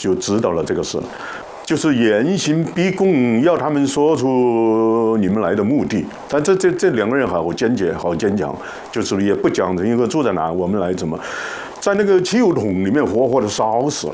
就知道了这个事，就是严刑逼供，要他们说出你们来的目的。但这两个人好坚决，好坚强，就是也不讲一个住在哪，我们来怎么，在那个汽油桶里面活活的烧死了。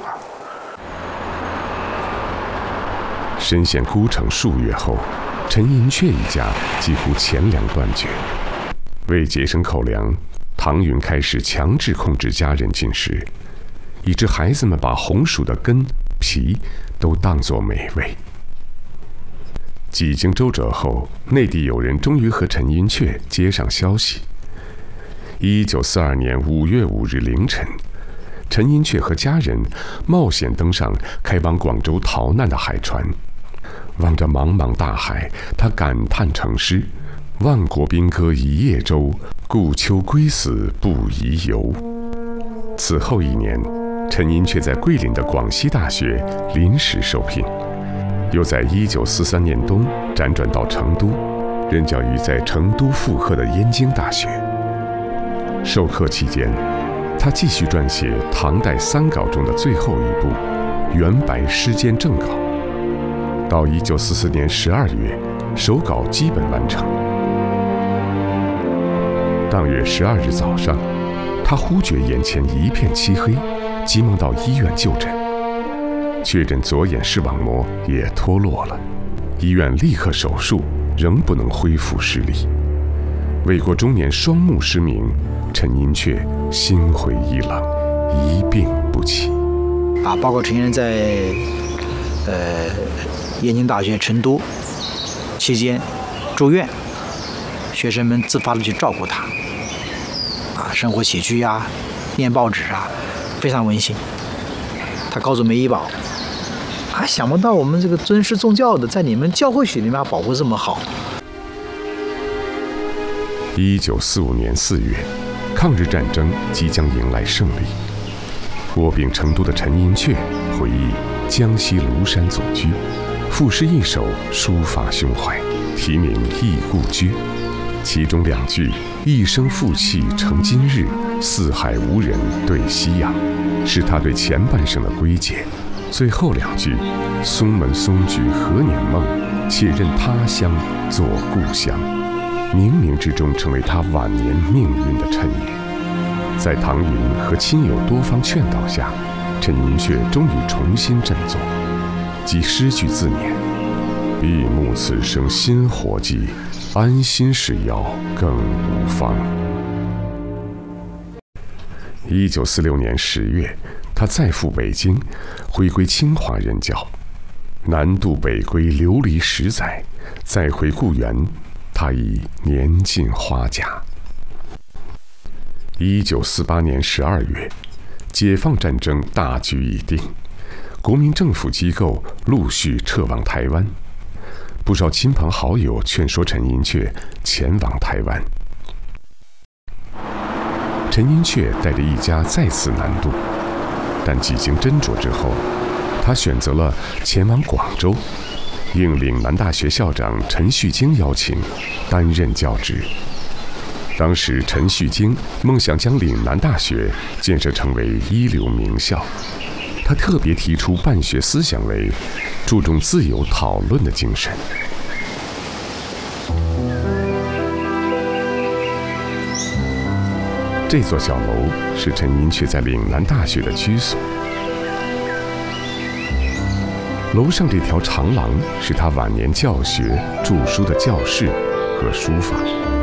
身陷孤城数月后，陈寅恪一家几乎钱粮断绝。为节省口粮，唐云开始强制控制家人进食，以致孩子们把红薯的根、皮都当作美味。几经周折后，内地有人终于和陈寅恪接上消息。1942年5月5日凌晨，陈寅恪和家人冒险登上开往广州逃难的海船，望着茫茫大海，他感叹成诗：“万国宾歌一叶舟，故丘归死不宜游。”此后1年，陈寅恪在桂林的广西大学临时受聘，又在1943年冬辗转到成都，任教于在成都附课的燕京大学。授课期间，他继续撰写唐代3稿中的最后一部《元白诗笺正稿》。到1944年12月，手稿基本完成。当月12日早上，他忽觉眼前一片漆黑，急忙到医院就诊，确诊左眼视网膜也脱落了，医院立刻手术，仍不能恢复视力。为国中年双目失明，陈寅恪心灰意冷，一病不起。 包括陈先生在燕京大学成都期间住院，学生们自发的去照顾他，生活起居呀，念报纸啊，非常温馨。他告诉梅医保，想不到我们这个尊师重教的，在你们教会学里面保护这么好。 1945年4月，抗日战争即将迎来胜利。卧病成都的陈寅恪回忆江西庐山祖居，赋诗一首抒发胸怀，题名《忆故居》。其中2句“一生负气成今日，四海无人对夕阳”，是他对前半生的归结。最后2句“松门松菊何年梦，且任他乡作故乡”，冥冥之中成为他晚年命运的谶言。在唐云和亲友多方劝导下，陈寅恪终于重新振作，即诗句自勉：“闭目此生新活计，安心是药更无方。”1946年10月，他再赴北京，回归清华任教。南渡北归流离10载，再回故园，他已年近花甲。1948年12月，解放战争大局已定，国民政府机构陆续撤往台湾，不少亲朋好友劝说陈寅恪前往台湾。陈寅恪带着一家再次南渡，但几经斟酌之后，他选择了前往广州，应岭南大学校长陈旭京邀请，担任教职。当时陈旭京梦想将岭南大学建设成为一流名校，他特别提出办学思想为注重自由讨论的精神。这座小楼是陈寅恪在岭南大学的居所，楼上这条长廊是他晚年教学著书的教室和书房。